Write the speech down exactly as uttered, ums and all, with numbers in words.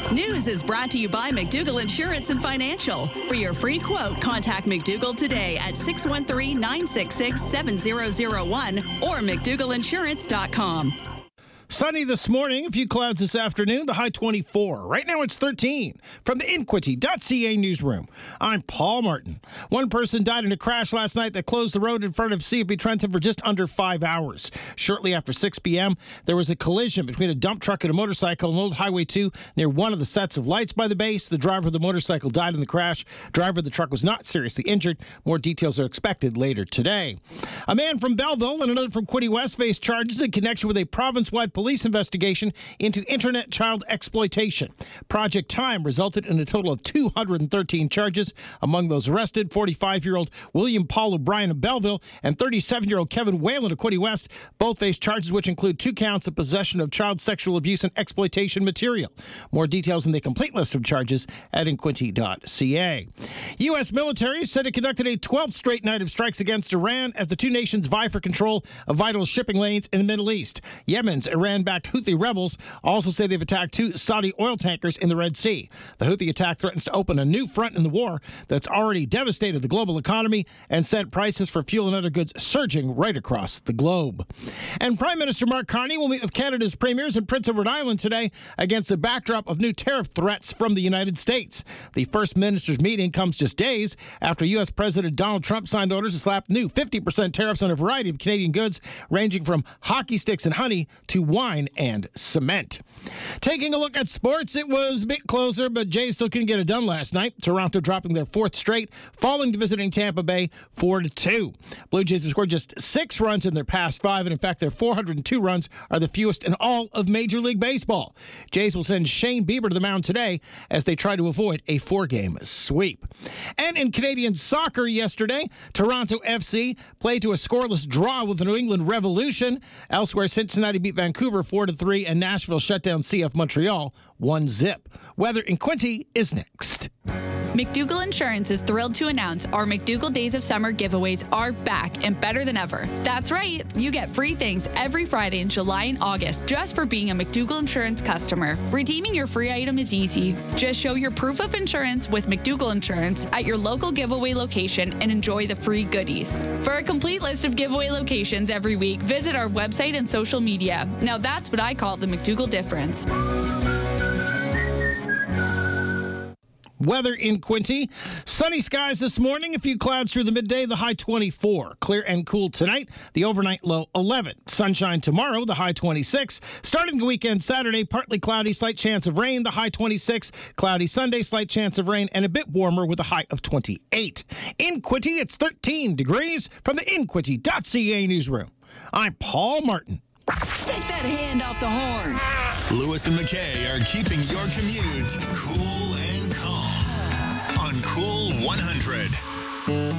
News is brought to you by McDougall Insurance and Financial. For your free quote, contact McDougall today at six one three, nine six six, seven zero zero one or mcdougall insurance dot com. Sunny this morning, a few clouds this afternoon, the high twenty-four. Right now it's thirteen. From the Inquity dot C A newsroom, I'm Paul Martin. One person died in a crash last night that closed the road in front of C F B Trenton for just under five hours. Shortly after six p.m., there was a collision between a dump truck and a motorcycle on Old Highway two near one of the sets of lights by the base. The driver of the motorcycle died in the crash. Driver of the truck was not seriously injured. More details are expected later today. A man from Belleville and another from Quinte West face charges in connection with a province-wide police investigation into internet child exploitation. Project Time resulted in a total of two hundred thirteen charges. Among those arrested, forty-five-year-old William Paul O'Brien of Belleville and thirty-seven-year-old Kevin Whalen of Quinte West both face charges which include two counts of possession of child sexual abuse and exploitation material. More details in the complete list of charges at inquity dot C A. U S military said it conducted a twelfth straight night of strikes against Iran as the two nations vie for control of vital shipping lanes in the Middle East. Yemen's Iran-backed Houthi rebels also say they've attacked two Saudi oil tankers in the Red Sea. The Houthi attack threatens to open a new front in the war that's already devastated the global economy and sent prices for fuel and other goods surging right across the globe. And Prime Minister Mark Carney will meet with Canada's premiers in Prince Edward Island today against the backdrop of new tariff threats from the United States. The First Minister's meeting comes just days after U S. President Donald Trump signed orders to slap new fifty percent tariffs on a variety of Canadian goods, ranging from hockey sticks and honey to wine and cement. Taking a look at sports, it was a bit closer, but Jays still couldn't get it done last night. Toronto dropping their fourth straight, falling to visiting Tampa Bay four to two. Blue Jays have scored just six runs in their past five, and in fact, their four hundred two runs are the fewest in all of Major League Baseball. Jays will send Shane Bieber to the mound today as they try to avoid a four-game sweep. And in Canadian soccer yesterday, Toronto F C played to a scoreless draw with the New England Revolution. Elsewhere, Cincinnati beat Vancouver four to three, and Nashville shut down C F Montreal one zip. Weather in Quinte is next. McDougall Insurance is thrilled to announce our McDougall Days of Summer giveaways are back and better than ever. That's right, you get free things every Friday in July and August just for being a McDougall Insurance customer. Redeeming your free item is easy. Just show your proof of insurance with McDougall Insurance at your local giveaway location and enjoy the free goodies. For a complete list of giveaway locations every week, visit our website and social media. Now that's what I call the McDougall difference. Weather in Quinte. Sunny skies this morning. A few clouds through the midday. The high twenty-four. Clear and cool tonight. The overnight low eleven. Sunshine tomorrow. The high twenty-six. Starting the weekend Saturday, partly cloudy, slight chance of rain. The high twenty-six. Cloudy Sunday, slight chance of rain, and a bit warmer with a high of twenty-eight. In Quinte, it's thirteen degrees. From the inquity dot C A newsroom, I'm Paul Martin. Take that hand off the horn. Lewis and McKay are keeping your commute cool and calm on Cool one hundred.